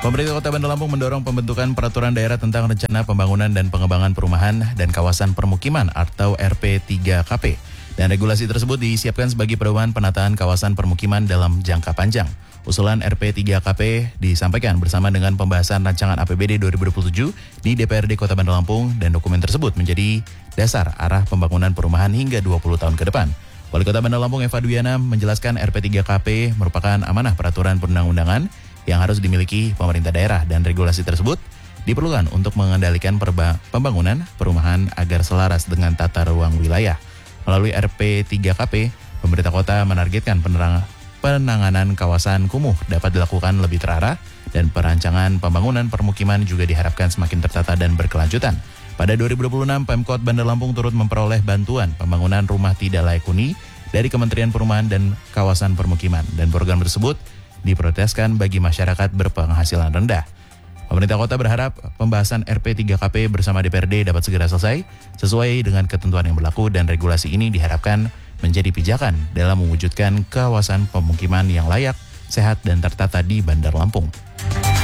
Pemerintah Kota Bandar Lampung mendorong pembentukan peraturan daerah tentang rencana pembangunan dan pengembangan perumahan dan kawasan permukiman atau RP3KP. Dan regulasi tersebut disiapkan sebagai pedoman penataan kawasan permukiman dalam jangka panjang. Usulan RP3KP disampaikan bersama dengan pembahasan rancangan APBD 2027 di DPRD Kota Bandar Lampung dan dokumen tersebut menjadi dasar arah pembangunan perumahan hingga 20 tahun ke depan. Wali Kota Bandar Lampung Eva Duyana menjelaskan RP3KP merupakan amanah peraturan perundang-undangan yang harus dimiliki pemerintah daerah dan regulasi tersebut diperlukan untuk mengendalikan pembangunan perumahan agar selaras dengan tata ruang wilayah. Melalui RP3KP, pemerintah kota menargetkan penanganan kawasan kumuh dapat dilakukan lebih terarah dan perancangan pembangunan permukiman juga diharapkan semakin tertata dan berkelanjutan. Pada 2026, Pemkot Bandar Lampung turut memperoleh bantuan pembangunan rumah tidak layak huni dari Kementerian Perumahan dan Kawasan Permukiman, dan program tersebut diprioritaskan bagi masyarakat berpenghasilan rendah. Pemerintah kota berharap pembahasan RP3KP bersama DPRD dapat segera selesai sesuai dengan ketentuan yang berlaku, dan regulasi ini diharapkan menjadi pijakan dalam mewujudkan kawasan pemukiman yang layak, sehat, dan tertata di Bandar Lampung.